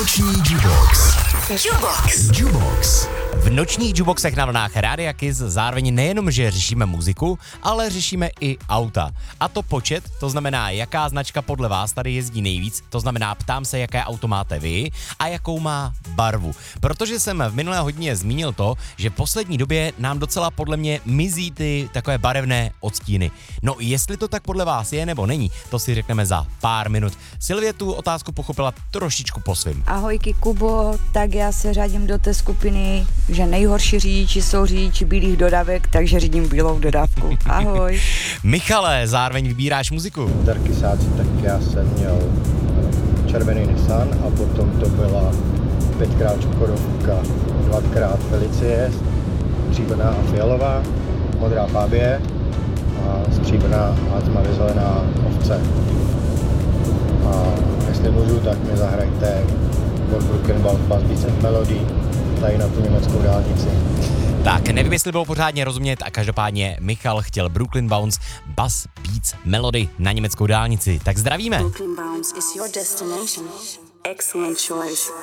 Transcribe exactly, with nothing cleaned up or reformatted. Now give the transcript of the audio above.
Noční Jubox. Jubox. Jubox. V nočních jukeboxech na vlnách Rádia Kiss zároveň nejenom, že řešíme muziku, ale řešíme i auta. A to počet, to znamená, jaká značka podle vás tady jezdí nejvíc, to znamená, ptám se, jaké auto máte vy a jakou má barvu. Protože jsem v minulé hodině zmínil to, že v poslední době nám docela podle mě mizí ty takové barevné odstíny. No, jestli to tak podle vás je nebo není, to si řekneme za pár minut. Silvie tu otázku pochopila trošičku po svým. Ahojky Kubo, tak já se řadím do té skupiny, že nejhorší řidiči jsou řidiči bílých dodávek, takže řídím bílou dodávku. Ahoj. Michale, zároveň vybíráš muziku. Darkysáci, tak já jsem měl červený Nissan a potom to byla pětkrát Škodovka, dvakrát Felicie, stříbrná a fialová, modrá Fabie a stříbrná a tmavě zelená ovce. A jestli můžu, tak mi zahrajte od Brooklyn Bounce Bass Beats and Melody tady na tu německou dálnici. Tak, nevím, jestli bylo pořádně rozumět a každopádně Michal chtěl Brooklyn Bounce Bass Beats Melody na německou dálnici. Tak zdravíme. Brooklyn Bounce is your destination. Excellent choice.